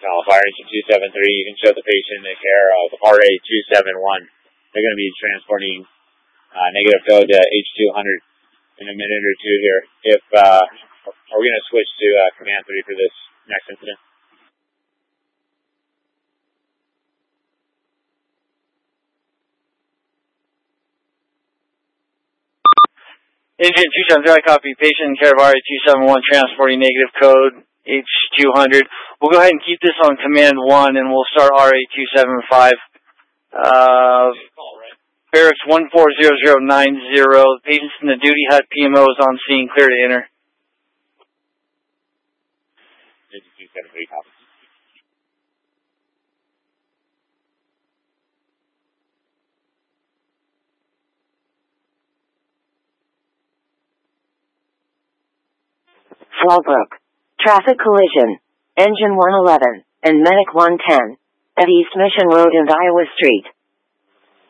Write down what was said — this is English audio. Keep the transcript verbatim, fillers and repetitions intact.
Uh, Fire Engine two seven three, you can show the patient the care of R A two seven one. They're going to be transporting uh, negative code to H two hundred in a minute or two here. If uh, are we going to switch to uh, Command three for this next incident? Engine two seven three, I copy. Patient in care of R A two seven one, transporting negative code H two hundred. We'll go ahead and keep this on Command one, and we'll start R A two seven five. Uh, Barracks one four zero zero nine zero. Patients in the duty hut. P M O is on scene. Clear to enter. Engine two seven three, copy. Fallbrook. Traffic collision. Engine one eleven and Medic one ten at East Mission Road and Iowa Street.